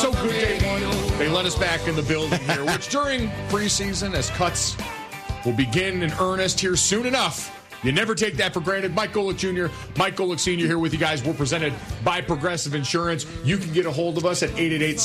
So good day one. They let us back in the building here, which during preseason, as cuts will begin in earnest here soon enough. You never take that for granted. Mike Golick Jr., Mike Golick Sr. here with you guys. We're presented by Progressive Insurance. You can get a hold of us at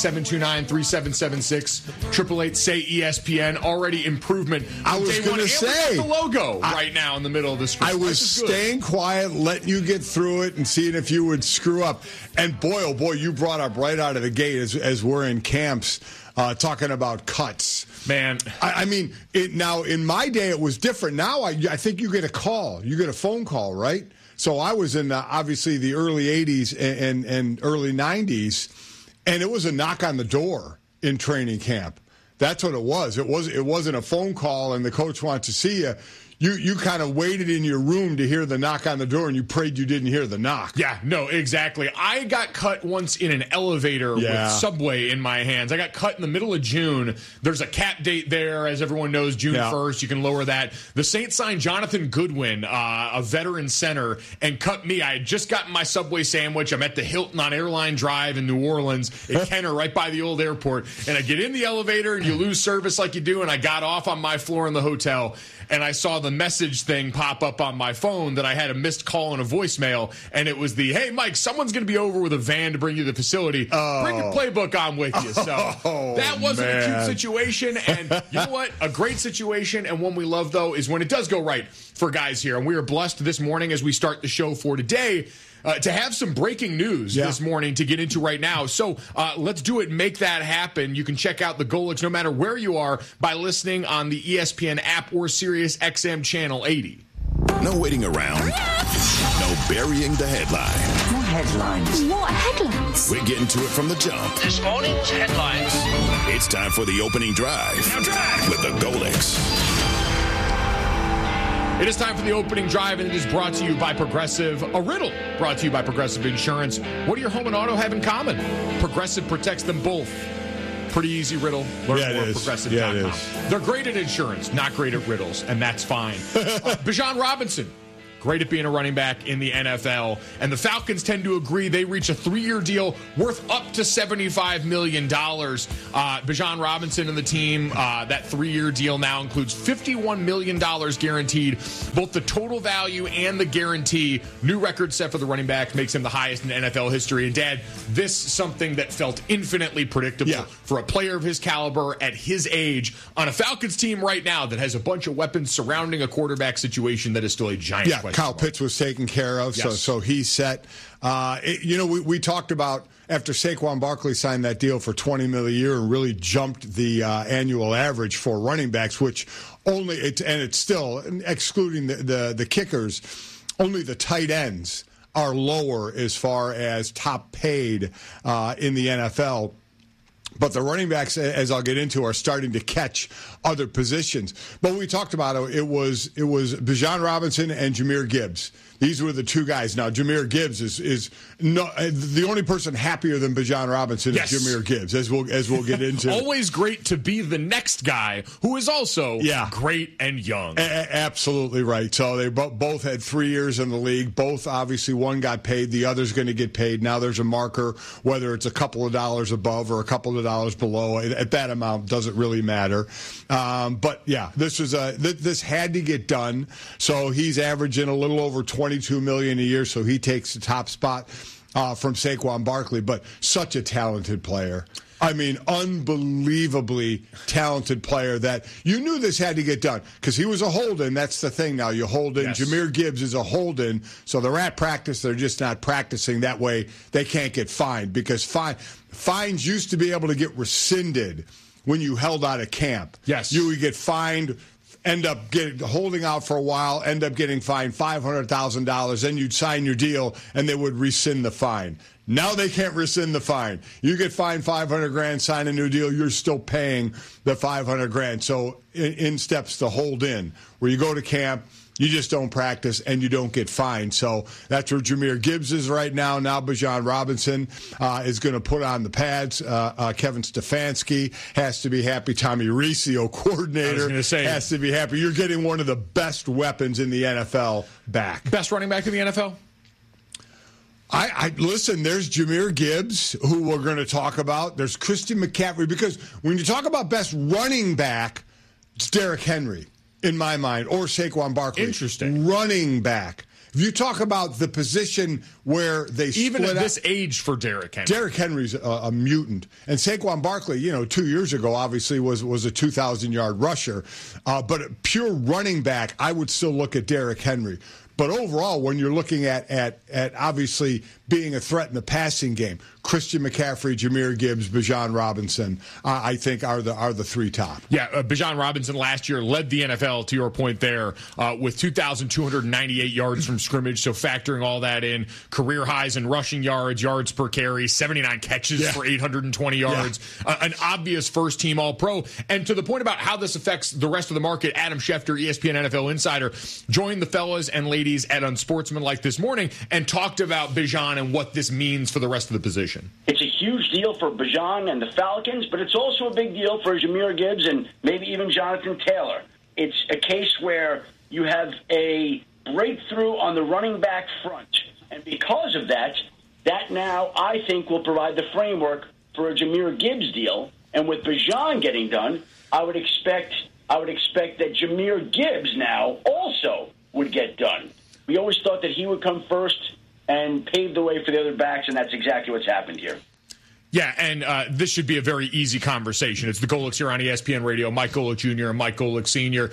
888-729-3776, 888-SAY-ESPN. Already improvement. I was going to say. The logo right now in the middle of the screen. I was staying quiet, letting you get through it and seeing if you would screw up. And boy, oh boy, you brought up right out of the gate as we're in camps talking about cuts. Man. I mean, now in my day it was different. Now I think you get a call. You get a phone call, right? So I was in obviously the early 80s and early 90s, and it was a knock on the door in training camp. That's what it was. It wasn't a phone call and the coach wants to see you. You kind of waited in your room to hear the knock on the door, and you prayed you didn't hear the knock. Yeah, no, exactly. I got cut once in an elevator with Subway in my hands. I got cut in the middle of June. There's a cap date there, as everyone knows, June 1st. You can lower that. The Saints signed Jonathan Goodwin, a veteran center, and cut me. I had just gotten my Subway sandwich. I'm at the Hilton on Airline Drive in New Orleans, at Kenner, right by the old airport. And I get in the elevator, and you lose service like you do, and I got off on my floor in the hotel, and I saw the message thing pop up on my phone that I had a missed call and a voicemail, and it was hey, Mike, someone's going to be over with a van to bring you to the facility. Bring your playbook on with you. So that wasn't a cute situation, and you know what? A great situation, and one we love, though, is when it does go right for guys here. And we are blessed this morning as we start the show for today to have some breaking news this morning to get into right now. So let's do it. Make that happen. You can check out the Golicks no matter where you are by listening on the ESPN app or Sirius XM Channel 80. No waiting around. No burying the headline. What headlines? What headlines? We're getting to it from the jump. This morning's headlines. It's time for the opening drive. Now drive with the Golicks. It is time for the opening drive, and it is brought to you by Progressive. A riddle brought to you by Progressive Insurance. What do your home and auto have in common? Progressive protects them both. Pretty easy riddle. Learn more at Progressive.com. They're great at insurance, not great at riddles, and that's fine. Bijan Robinson, great at being a running back in the NFL. And the Falcons tend to agree they reach a 3-year deal worth up to $75 million. Bijan Robinson and the team, that 3-year deal now includes $51 million guaranteed. Both the total value and the guarantee. New record set for the running back, makes him the highest in NFL history. And, Dad, this is something that felt infinitely predictable for a player of his caliber at his age on a Falcons team right now that has a bunch of weapons surrounding a quarterback situation that is still a giant question. Kyle Pitts was taken care of, so he's set. We talked about after Saquon Barkley signed that deal for $20 million a year and really jumped the annual average for running backs, which it's still excluding the kickers, only the tight ends are lower as far as top paid in the NFL. But the running backs, as I'll get into, are starting to catch other positions. But we talked about it was Bijan Robinson and Jahmyr Gibbs. These were the two guys. Now, Jahmyr Gibbs is the only person happier than Bijan Robinson is Jahmyr Gibbs, as we'll get into. Always great to be the next guy who is also great and young. Absolutely right. So they both had 3 years in the league. Both, obviously, one got paid. The other's going to get paid. Now there's a marker, whether it's a couple of dollars above or a couple of dollars below. At that amount, doesn't really matter. This had to get done. So he's averaging a little over $22 million a year, so he takes the top spot from Saquon Barkley. But such a talented player. I mean, unbelievably talented player that you knew this had to get done because he was a hold-in. That's the thing now. You hold in. Yes. Jahmyr Gibbs is a hold-in, so they're at practice. They're just not practicing. That way they can't get fined because fines used to be able to get rescinded when you held out of camp. Yes. You would get fined, end up holding out for a while, end up getting fined $500,000. Then you'd sign your deal, and they would rescind the fine. Now they can't rescind the fine. You get fined $500,000, sign a new deal, you're still paying the $500,000. So in steps the hold in, where you go to camp, you just don't practice, and you don't get fined. So that's where Jahmyr Gibbs is right now. Now Bijan Robinson is going to put on the pads. Kevin Stefanski has to be happy. Tommy Rees, the coordinator, has to be happy. You're getting one of the best weapons in the NFL back. Best running back in the NFL? Listen, there's Jahmyr Gibbs, who we're going to talk about. There's Christian McCaffrey, because when you talk about best running back, it's Derrick Henry, in my mind, or Saquon Barkley. Interesting. Running back. If you talk about the position where they even split at this age for Derrick Henry. Derrick Henry's a mutant. And Saquon Barkley, 2 years ago, obviously, was a 2,000-yard rusher. But a pure running back, I would still look at Derrick Henry. But overall, when you're looking at obviously being a threat in the passing game, Christian McCaffrey, Jahmyr Gibbs, Bijan Robinson, I think are the three top. Yeah, Bijan Robinson last year led the NFL, to your point there, with 2,298 yards from scrimmage. So factoring all that in, career highs in rushing yards, yards per carry, 79 catches for 820 yards, an obvious first-team All-Pro. And to the point about how this affects the rest of the market, Adam Schefter, ESPN NFL Insider, joined the fellas and ladies at Unsportsmanlike this morning and talked about Bijan and what this means for the rest of the position. It's a huge deal for Bijan and the Falcons, but it's also a big deal for Jahmyr Gibbs and maybe even Jonathan Taylor. It's a case where you have a breakthrough on the running back front. And because of that now, I think, will provide the framework for a Jahmyr Gibbs deal. And with Bijan getting done, I would expect that Jahmyr Gibbs now also would get done. We always thought that he would come first and pave the way for the other backs, and that's exactly what's happened here. Yeah, and this should be a very easy conversation. It's the Golics here on ESPN Radio, Mike Golic Jr. and Mike Golic Sr.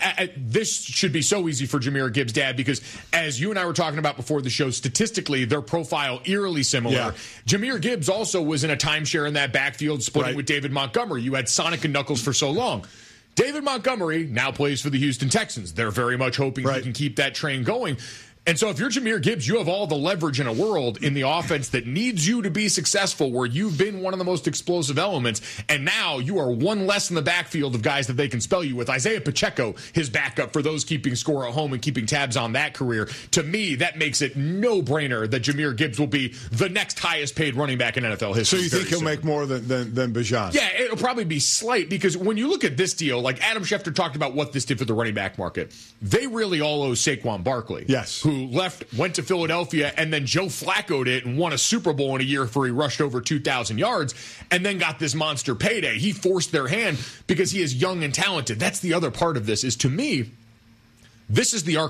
This should be so easy for Jahmyr Gibbs' dad because, as you and I were talking about before the show, statistically, their profile eerily similar. Yeah. Jahmyr Gibbs also was in a timeshare in that backfield, splitting with David Montgomery. You had Sonic and Knuckles for so long. David Montgomery now plays for the Houston Texans. They're very much hoping he can keep that train going. And so if you're Jahmyr Gibbs, you have all the leverage in a world in the offense that needs you to be successful, where you've been one of the most explosive elements, and now you are one less in the backfield of guys that they can spell you with. Isaiah Pacheco, his backup, for those keeping score at home and keeping tabs on that career. To me, that makes it no-brainer that Jahmyr Gibbs will be the next highest-paid running back in NFL history. So you think he'll make more than Bijan? Yeah, it'll probably be slight, because when you look at this deal, like Adam Schefter talked about what this did for the running back market, they really all owe Saquon Barkley. Yes. Who went to Philadelphia, and then Joe Flacco'd it and won a Super Bowl in a year where he rushed over 2,000 yards and then got this monster payday. He forced their hand because he is young and talented. That's the other part of this, is, to me, this is the